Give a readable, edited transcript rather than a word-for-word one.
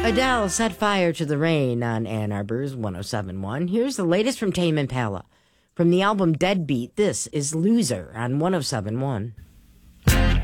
Adele set fire to the rain on Ann Arbor's 107.1. Here's the latest from Tame Impala. From the album Deadbeat, this is Loser on 107.1.